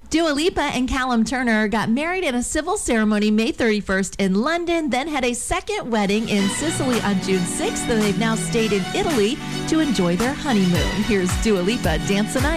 Dua Lipa and Callum Turner got married in a civil ceremony May 31st in London, then had a second wedding in Sicily on June 6th, and they've now stayed in Italy to enjoy their honeymoon. Here's Dua Lipa, Dance the Night.